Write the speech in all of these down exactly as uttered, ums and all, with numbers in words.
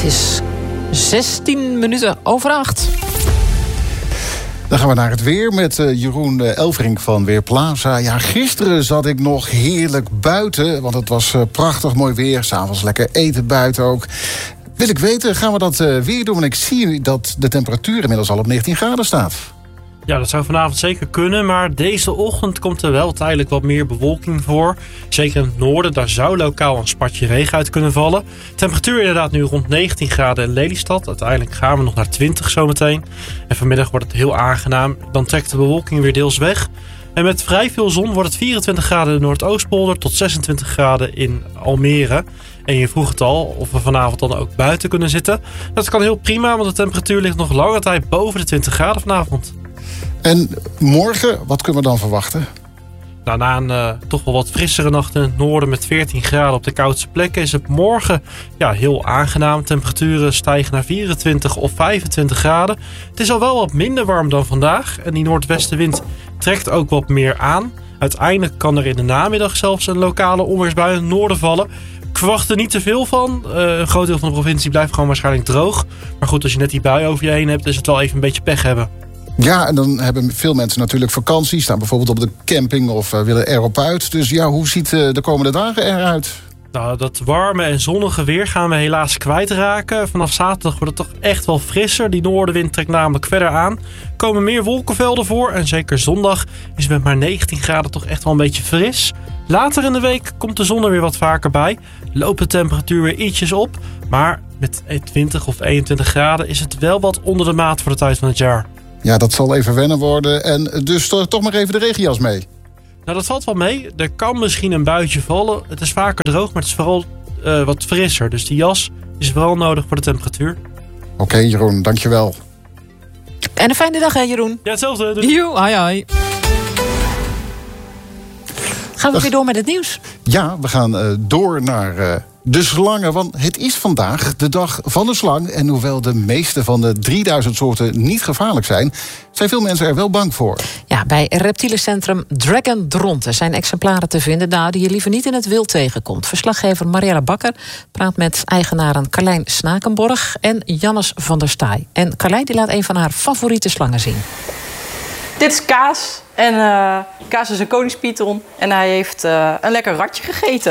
is zestien minuten over acht. Dan gaan we naar het weer met uh, Jeroen uh, Elverink van Weerplaza. Ja, gisteren zat ik nog heerlijk buiten, want het was uh, prachtig mooi weer. 's Avonds lekker eten buiten ook. Wil ik weten, gaan we dat uh, weer doen? Want ik zie dat de temperatuur inmiddels al op negentien graden staat. Ja, dat zou vanavond zeker kunnen, maar deze ochtend komt er wel tijdelijk wat meer bewolking voor. Zeker in het noorden, daar zou lokaal een spatje regen uit kunnen vallen. Temperatuur inderdaad nu rond negentien graden in Lelystad. Uiteindelijk gaan we nog naar twintig zometeen. En vanmiddag wordt het heel aangenaam. Dan trekt de bewolking weer deels weg. En met vrij veel zon wordt het vierentwintig graden in de Noordoostpolder tot zesentwintig graden in Almere. En je vroeg het al, of we vanavond dan ook buiten kunnen zitten. Dat kan heel prima, want de temperatuur ligt nog lange tijd boven de twintig graden vanavond. En morgen, wat kunnen we dan verwachten? Nou, na een uh, toch wel wat frissere nacht in het noorden met veertien graden op de koudste plekken is het morgen ja, heel aangenaam. Temperaturen stijgen naar vierentwintig of vijfentwintig graden. Het is al wel wat minder warm dan vandaag en die noordwestenwind trekt ook wat meer aan. Uiteindelijk kan er in de namiddag zelfs een lokale onweersbui in het noorden vallen. Ik verwacht er niet te veel van. Uh, een groot deel van de provincie blijft gewoon waarschijnlijk droog. Maar goed, als je net die bui over je heen hebt, is het wel even een beetje pech hebben. Ja, en dan hebben veel mensen natuurlijk vakantie. Staan bijvoorbeeld op de camping of uh, willen erop uit. Dus ja, hoe ziet uh, de komende dagen eruit? Nou, dat warme en zonnige weer gaan we helaas kwijtraken. Vanaf zaterdag wordt het toch echt wel frisser. Die noordenwind trekt namelijk verder aan. Er komen meer wolkenvelden voor. En zeker zondag is het met maar negentien graden toch echt wel een beetje fris. Later in de week komt de zon er weer wat vaker bij. Loopt de temperatuur weer ietsjes op. Maar met twintig of eenentwintig graden is het wel wat onder de maat voor de tijd van het jaar. Ja, dat zal even wennen worden. En dus to- toch maar even de regenjas mee. Nou, dat valt wel mee. Er kan misschien een buitje vallen. Het is vaker droog, maar het is vooral uh, wat frisser. Dus die jas is vooral nodig voor de temperatuur. Oké, okay, Jeroen, dankjewel. En een fijne dag, hè, Jeroen? Ja, hetzelfde. Doei. Joe, hoi, hoi. Gaan we weer door met het nieuws? Ja, we gaan uh, door naar uh, de slangen. Want het is vandaag de dag van de slang. En hoewel de meeste van de drieduizend soorten niet gevaarlijk zijn, zijn veel mensen er wel bang voor. Ja, bij reptielencentrum Dragon Dronten zijn exemplaren te vinden nou, die je liever niet in het wild tegenkomt. Verslaggever Marielle Bakker praat met eigenaren Carlijn Snakenborg en Jannes van der Staaij. En Carlijn die laat een van haar favoriete slangen zien. Dit is Kaas. En uh, Kaas is een koningspython. En hij heeft uh, een lekker ratje gegeten.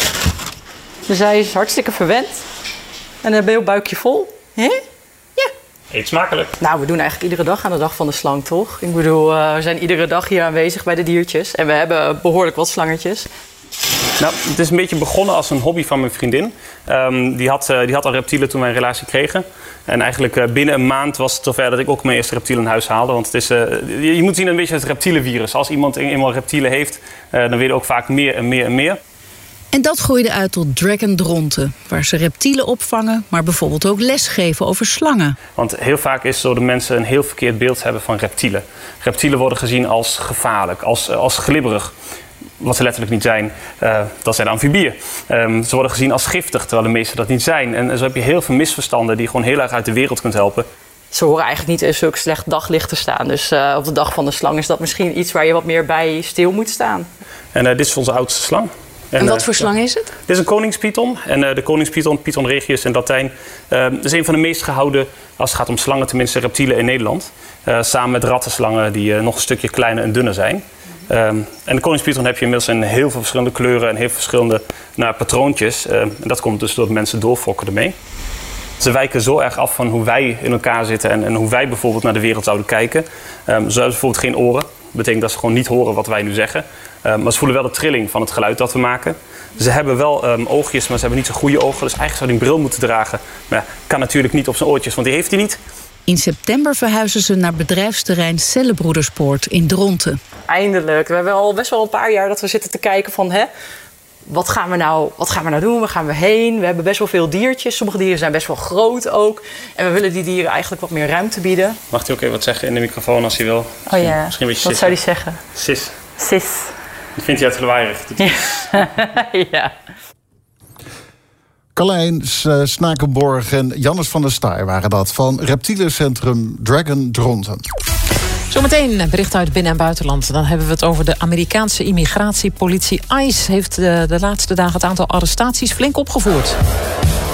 Dus hij is hartstikke verwend. En een heel buikje vol. Hè? Ja. Eet smakelijk. Nou, we doen eigenlijk iedere dag aan de dag van de slang, toch? Ik bedoel, uh, we zijn iedere dag hier aanwezig bij de diertjes. En we hebben behoorlijk wat slangetjes. Nou, het is een beetje begonnen als een hobby van mijn vriendin. Um, die, had, uh, die had al reptielen toen wij een relatie kregen. En eigenlijk uh, binnen een maand was het zover dat ik ook mijn eerste reptiel in huis haalde. Want het is, uh, je moet zien een beetje het reptielenvirus. Als iemand eenmaal reptielen heeft, uh, dan wil je ook vaak meer en meer en meer. En dat groeide uit tot Dragon Dronten, waar ze reptielen opvangen, maar bijvoorbeeld ook lesgeven over slangen. Want heel vaak is het zo dat mensen een heel verkeerd beeld hebben van reptielen. Reptielen worden gezien als gevaarlijk, als, als glibberig. Wat ze letterlijk niet zijn, uh, dat zijn amfibieën. Um, ze worden gezien als giftig, terwijl de meeste dat niet zijn. En zo heb je heel veel misverstanden die je gewoon heel erg uit de wereld kunt helpen. Ze horen eigenlijk niet in zulk slecht daglicht te staan. Dus uh, op de dag van de slang is dat misschien iets waar je wat meer bij stil moet staan. En uh, dit is onze oudste slang. En, en wat voor slang is het? Dit is een koningspython. En uh, de koningspython, Python regius in Latijn, uh, is een van de meest gehouden, als het gaat om slangen, tenminste reptielen in Nederland. Uh, samen met rattenslangen die uh, nog een stukje kleiner en dunner zijn. Um, en de koningspython heb je inmiddels in heel veel verschillende kleuren en heel veel verschillende nou, patroontjes. Uh, en dat komt dus door mensen doorfokken ermee. Ze wijken zo erg af van hoe wij in elkaar zitten en, en hoe wij bijvoorbeeld naar de wereld zouden kijken. Um, ze hebben bijvoorbeeld geen oren. Dat betekent dat ze gewoon niet horen wat wij nu zeggen. Um, maar ze voelen wel de trilling van het geluid dat we maken. Ze hebben wel um, oogjes, maar ze hebben niet zo goede ogen. Dus eigenlijk zou hij een bril moeten dragen. Maar kan natuurlijk niet op zijn oortjes, want die heeft hij niet. In september verhuizen ze naar bedrijfsterrein Cellenbroederspoort in Dronten. Eindelijk. We hebben al best wel een paar jaar dat we zitten te kijken van... Hè, wat gaan we nou, wat gaan we nou doen? Waar gaan we heen? We hebben best wel veel diertjes. Sommige dieren zijn best wel groot ook. En we willen die dieren eigenlijk wat meer ruimte bieden. Mag hij ook even wat zeggen in de microfoon als hij wil? Oh ja, misschien een beetje wat zou hij zeggen? Sis. Sis. Dat vindt hij uit lawaaierig. Ja. Carlijn Snakenborg en Jannes van der Staaij waren dat van reptielencentrum Dragon Dronten. Zometeen bericht uit binnen- en buitenland. Dan hebben we het over de Amerikaanse immigratiepolitie ICE. Heeft de, de laatste dagen het aantal arrestaties flink opgevoerd.